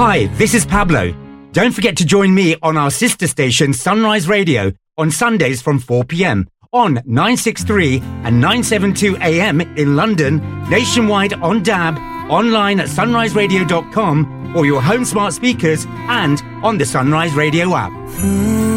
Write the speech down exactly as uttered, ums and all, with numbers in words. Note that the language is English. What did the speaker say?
Hi, this is Pablo. Don't forget to join me on our sister station Sunrise Radio on Sundays from four p.m. on nine sixty-three and nine seventy-two A M in London, nationwide on D A B, online at sunrise radio dot com or your home smart speakers and on the Sunrise Radio app.